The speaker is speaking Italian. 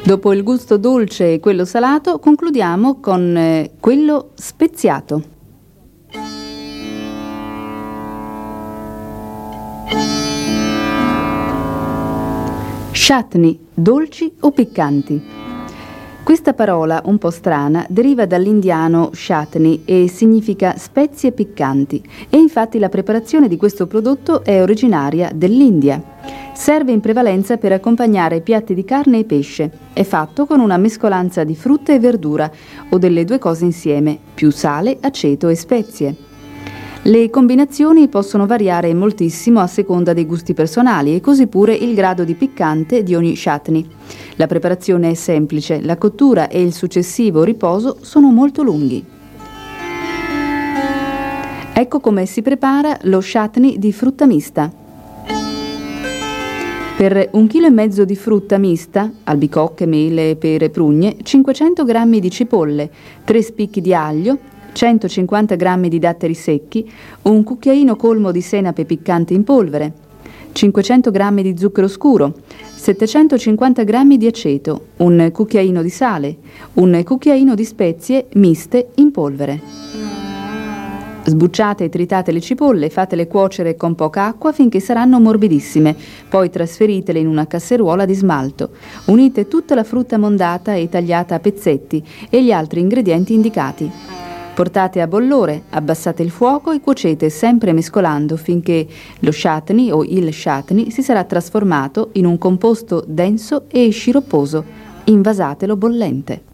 Dopo il gusto dolce e quello salato, concludiamo con quello speziato. Chutney, dolci o piccanti? Questa parola, un po' strana, deriva dall'indiano chutney e significa spezie piccanti, e infatti la preparazione di questo prodotto è originaria dell'India. Serve in prevalenza per accompagnare piatti di carne e pesce. È fatto con una mescolanza di frutta e verdura o delle due cose insieme, più sale, aceto e spezie. Le combinazioni possono variare moltissimo a seconda dei gusti personali e così pure il grado di piccante di ogni chutney. La preparazione è semplice, la cottura e il successivo riposo sono molto lunghi. Ecco come si prepara lo chutney di frutta mista. Per 1,5 kg di frutta mista, albicocche, mele, pere, prugne, 500 g di cipolle, 3 spicchi di aglio, 150 g di datteri secchi, un cucchiaino colmo di senape piccante in polvere, 500 g di zucchero scuro, 750 g di aceto, un cucchiaino di sale, un cucchiaino di spezie miste in polvere. Sbucciate e tritate le cipolle, fatele cuocere con poca acqua finché saranno morbidissime, poi trasferitele in una casseruola di smalto. Unite tutta la frutta mondata e tagliata a pezzetti e gli altri ingredienti indicati. Portate a bollore, abbassate il fuoco e cuocete sempre mescolando finché lo chutney o il chutney si sarà trasformato in un composto denso e sciropposo. Invasatelo bollente.